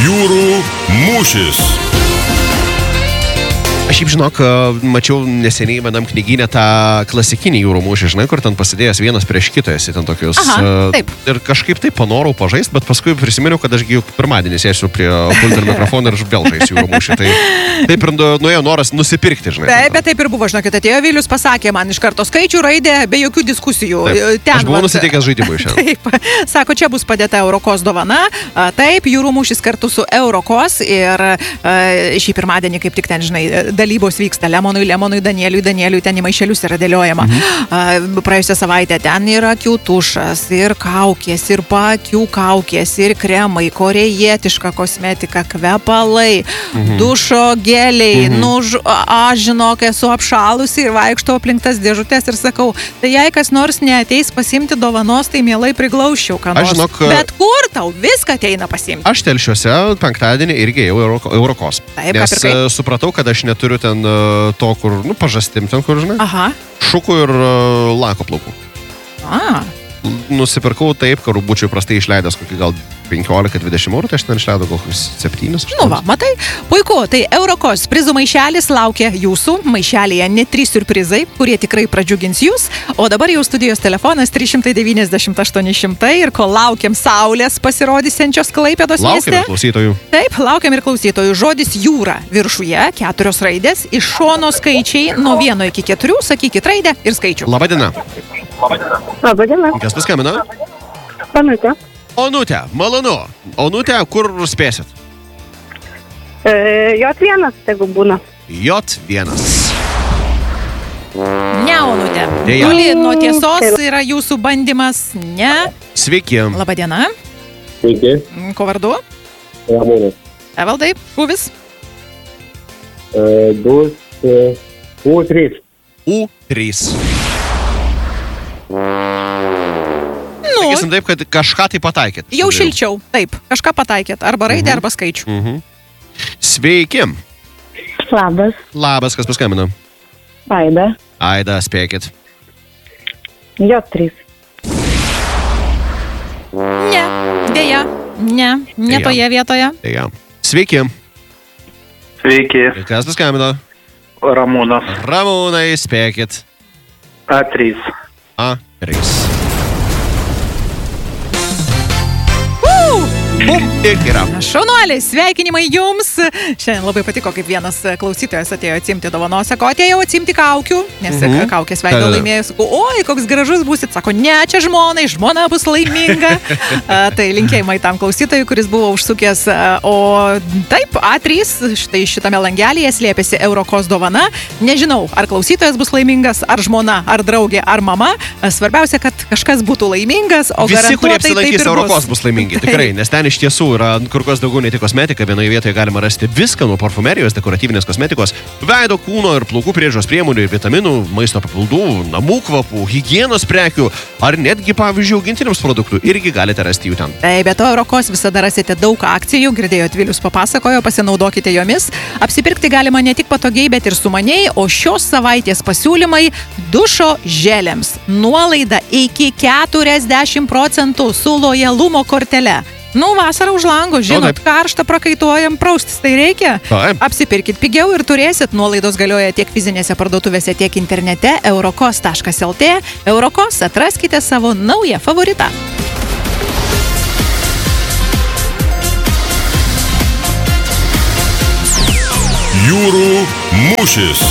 Jūrų mūšis. Aš šiaip žinok, mačiau neseniai vienam knygyne tą klasikinį jūrų mūšį, žinai, kur ten pasidėjęs vienas prieš kitą esi ten tokius. Taip. Ir kažkaip taip panorau pažaist, bet paskui prisiminiau, kad ašgi pirmadienį sėsiu prie pulto ir mikrofono ir vėl žaisiu jūrų mūšį. Tai taip ir nuėjo noras nusipirkti, žinai. Taip, bet taip ir buvo, žinokit, atėjo Vilius, pasakė man iš karto skaičių, raidę, be jokių diskusijų. Aš buvau nusiteikęs žaidimui šiandien. Taip, sako, čia bus padėta Eurokos dovana. Taip, jūrų mūšis kartu su Eurokos ir šį pirmadienį kaip tik ten, žinai, dalybos vyksta Lemonui, Danieliui, ten į maišelius yra dėliojama. Praėjusią savaitę ten yra kiautušas, ir kaukės, ir paakių kaukės, ir kremai, korejietiška kosmetika, kvepalai, dušo geliai. Aš žinok, esu apšalusi ir vaikštau aplink tas dėžutės ir sakau, tai jei kas nors neateis pasimti dovanos, tai mielai priglauščiau, ką nors. Bet kur tau viską ateina pasimti? Aš telšiuose penktadienį irgi jau Eurokos. Taip, nes supratau, kad aš neturiu ten to, kur, pažastim ten, kur, žinai. Šukų ir lako plaukų. Nusipirkau taip, kad būčiau prastai išleidęs kokį gal 15-20 eurų, tai aš ten išleidau kokius 7. Va, matai, puiku, tai Eurokos prizų maišelis laukia jūsų, maišelėje net 3 siurprizai, kurie tikrai pradžiugins jūs, o dabar jau studijos telefonas 390-800 ir kol laukiam saulės pasirodysiančios Klaipėdos mieste. Laukiam ir klausytojų. Taip, laukiam ir klausytojų. Žodis jūra viršuje, 4 raidės, iš šono skaičiai nuo 1 iki 4, sakykit raidę ir skaičių. Labadiena. Labadiena. Kas paskambino? Onutė. Onutė, malonu. Onutė, kur spėsit? J1, tegu būna. J1. Ne, Onutė. Toli nuo tiesos yra jūsų bandymas. Ne. Sveiki. Labadiena. Sveiki. Ko vardu? Ramūnas. Evaldai, krūvis? U3. U3. Sakysim taip, kad kažką tai pataikėt. Jau šilčiau, taip. Kažką pataikėt. Arba raidę, arba skaičių. Sveiki. Labas. Labas, kas paskambino? Aida. Aida, spėkit. J3. Ne, dėja. Ne toje vietoje. Dėja. Sveiki. Sveiki. Kas paskambino? Ramūnas. Ramūnai, spėkit. A3. A3. Bum, ir yra. Šaunuoliai, sveikinimai jums. Šiandien labai patiko, kaip vienas klausytojas atėjo atsimti dovanos. Sako, atėjau atsimti kaukių, nes kaukės veido laimėjo. Sako, oi, koks gražus būsit. Sako, ne, čia žmonai, žmona bus laiminga. Tai linkėjimai tam klausytojui, kuris buvo užsukęs. O taip, A3, štai šitame langelėje slėpėsi Eurokos dovana. Nežinau, ar klausytojas bus laimingas, ar žmona, ar draugė, ar mama. Svarbiausia, kad kažkas būtų laimingas, o visi, kurie garantuotai taip apsilankys ir Eurokos, bus laimingi. Tikrai, nes ten iš tiesų yra kur kas daugiau ne tik kosmetika, vienoje vietoje galima rasti viską nuo parfumerijos, dekoratyvinės kosmetikos, veido, kūno ir plaukų priežiūros priemonių ir vitaminų, maisto papildų, namų kvapų, higienos prekių ar netgi, pavyzdžiui, augintiniams produktų irgi galite rasti jų ten. Taip, be to Eurokos visada rasite daug akcijų, girdėjot Vilius papasakojo, pasinaudokite jomis. Apsipirkti galima ne tik patogiai, bet ir sumaniai, o šios savaitės pasiūlymai dušo želėms. Nuolaida iki 40% su lojalumo kortele. Vasara už lango, žinot, karštą prakaituojam, praustis tai reikia. Apsipirkit pigiau ir turėsit. Nuolaidos galioja tiek fizinėse parduotuvėse, tiek internete eurokos.lt. Eurokos, atraskite savo naują favoritą. Jūrų mūšis.